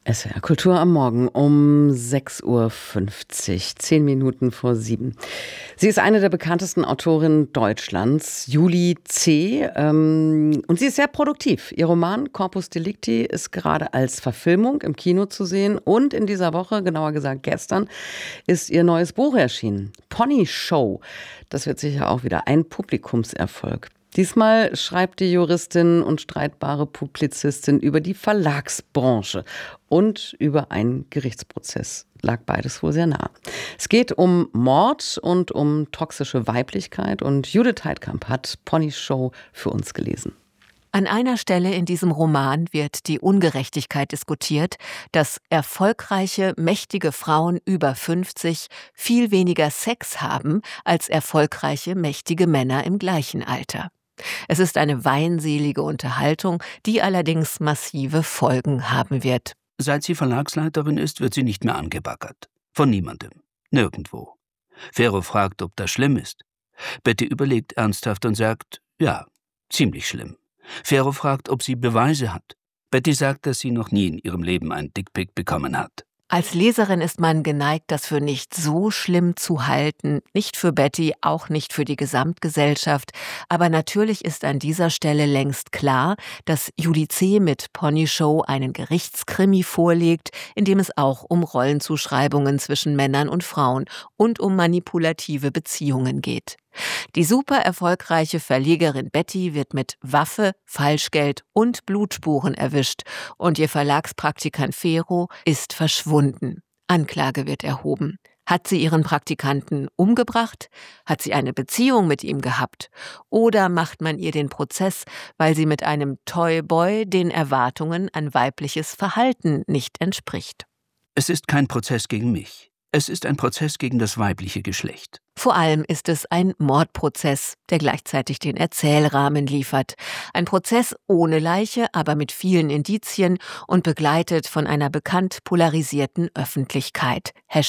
SWR Kultur am Morgen um 6:50 Uhr, 10 Minuten vor 7. Sie ist eine der bekanntesten Autorinnen Deutschlands, Julie C. Und sie ist sehr produktiv. Ihr Roman Corpus Delicti ist gerade als Verfilmung im Kino zu sehen. Und in dieser Woche, genauer gesagt gestern, ist ihr neues Buch erschienen. Pony Show. Das wird sicher auch wieder ein Publikumserfolg. Diesmal schreibt die Juristin und streitbare Publizistin über die Verlagsbranche und über einen Gerichtsprozess. Lag beides wohl sehr nah. Es geht um Mord und um toxische Weiblichkeit und Judith Heidkamp hat Pony Show für uns gelesen. An einer Stelle in diesem Roman wird die Ungerechtigkeit diskutiert, dass erfolgreiche, mächtige Frauen über 50 viel weniger Sex haben als erfolgreiche, mächtige Männer im gleichen Alter. Es ist eine weinselige Unterhaltung, die allerdings massive Folgen haben wird. Seit sie Verlagsleiterin ist, wird sie nicht mehr angebaggert. Von niemandem. Nirgendwo. Ferro fragt, ob das schlimm ist. Betty überlegt ernsthaft und sagt, ja, ziemlich schlimm. Ferro fragt, ob sie Beweise hat. Betty sagt, dass sie noch nie in ihrem Leben ein Dickpic bekommen hat. Als Leserin ist man geneigt, das für nicht so schlimm zu halten. Nicht für Betty, auch nicht für die Gesamtgesellschaft. Aber natürlich ist an dieser Stelle längst klar, dass Julie C. mit Pony Show einen Gerichtskrimi vorlegt, in dem es auch um Rollenzuschreibungen zwischen Männern und Frauen und um manipulative Beziehungen geht. Die super erfolgreiche Verlegerin Betty wird mit Waffe, Falschgeld und Blutspuren erwischt und ihr Verlagspraktikant Ferro ist verschwunden. Anklage wird erhoben. Hat sie ihren Praktikanten umgebracht? Hat sie eine Beziehung mit ihm gehabt? Oder macht man ihr den Prozess, weil sie mit einem Toyboy den Erwartungen an weibliches Verhalten nicht entspricht? Es ist kein Prozess gegen mich. Es ist ein Prozess gegen das weibliche Geschlecht. Vor allem ist es ein Mordprozess, der gleichzeitig den Erzählrahmen liefert. Ein Prozess ohne Leiche, aber mit vielen Indizien und begleitet von einer bekannt polarisierten Öffentlichkeit.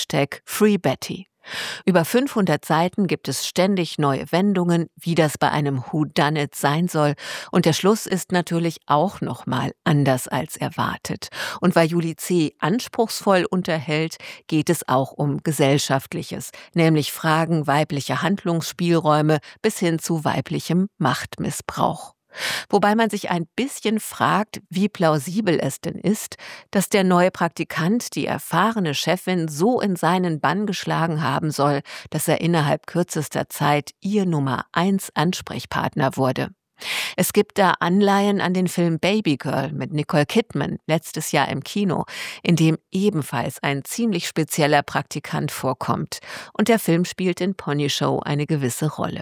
#FreeBetty. Über 500 Seiten gibt es ständig neue Wendungen, wie das bei einem Whodunit sein soll. Und der Schluss ist natürlich auch nochmal anders als erwartet. Und weil Julie C. anspruchsvoll unterhält, geht es auch um Gesellschaftliches, nämlich Fragen weiblicher Handlungsspielräume bis hin zu weiblichem Machtmissbrauch. Wobei man sich ein bisschen fragt, wie plausibel es denn ist, dass der neue Praktikant die erfahrene Chefin so in seinen Bann geschlagen haben soll, dass er innerhalb kürzester Zeit ihr Nummer 1 Ansprechpartner wurde. Es gibt da Anleihen an den Film Baby Girl mit Nicole Kidman, letztes Jahr im Kino, in dem ebenfalls ein ziemlich spezieller Praktikant vorkommt. Und der Film spielt in Pony Show eine gewisse Rolle.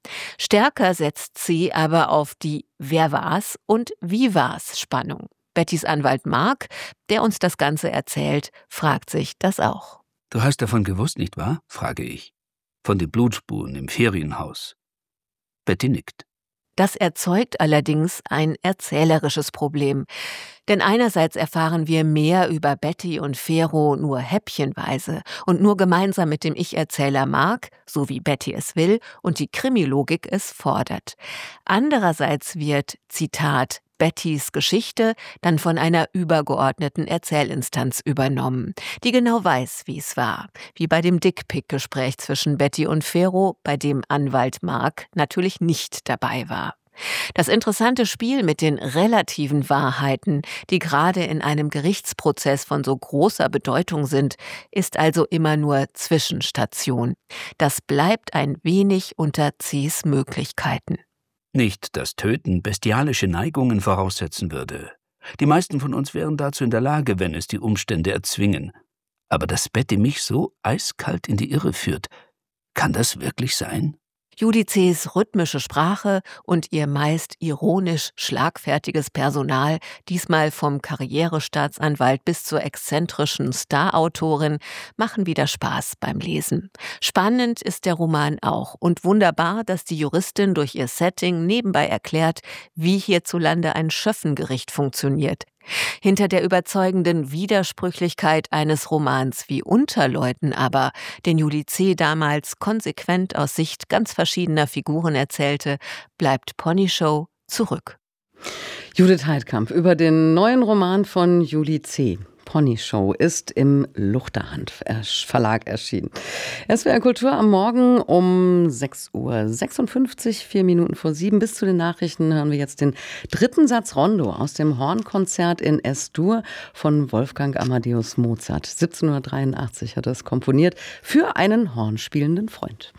Stärker setzt sie aber auf die Wer war's und wie war's Spannung. Bettys Anwalt Mark, der uns das Ganze erzählt, fragt sich das auch. Du hast davon gewusst, nicht wahr? Frage ich. Von den Blutspuren im Ferienhaus. Betty nickt. Das erzeugt allerdings ein erzählerisches Problem. Denn einerseits erfahren wir mehr über Betty und Ferro nur häppchenweise und nur gemeinsam mit dem Ich-Erzähler Mark, so wie Betty es will und die Krimilogik es fordert. Andererseits wird, Zitat, Bettys Geschichte dann von einer übergeordneten Erzählinstanz übernommen, die genau weiß, wie es war. Wie bei dem Dickpick-Gespräch zwischen Betty und Ferro, bei dem Anwalt Mark natürlich nicht dabei war. Das interessante Spiel mit den relativen Wahrheiten, die gerade in einem Gerichtsprozess von so großer Bedeutung sind, ist also immer nur Zwischenstation. Das bleibt ein wenig unter C.'s Möglichkeiten. Nicht, dass Töten bestialische Neigungen voraussetzen würde. Die meisten von uns wären dazu in der Lage, wenn es die Umstände erzwingen. Aber dass Betty mich so eiskalt in die Irre führt, kann das wirklich sein? Julie C.'s rhythmische Sprache und ihr meist ironisch schlagfertiges Personal, diesmal vom Karrierestaatsanwalt bis zur exzentrischen Starautorin, machen wieder Spaß beim Lesen. Spannend ist der Roman auch und wunderbar, dass die Juristin durch ihr Setting nebenbei erklärt, wie hierzulande ein Schöffengericht funktioniert. Hinter der überzeugenden Widersprüchlichkeit eines Romans wie Unterleuten aber, den Julie C. damals konsequent aus Sicht ganz verschiedener Figuren erzählte, bleibt Pony Show zurück. Judith Heidkamp über den neuen Roman von Julie C. Ponyshow ist im Luchterhand Verlag erschienen. SWR Kultur am Morgen um 6:56 Uhr, 4 Minuten vor 7. Bis zu den Nachrichten hören wir jetzt den dritten Satz Rondo aus dem Hornkonzert in S-Dur von Wolfgang Amadeus Mozart. 1783 hat er es komponiert für einen hornspielenden Freund.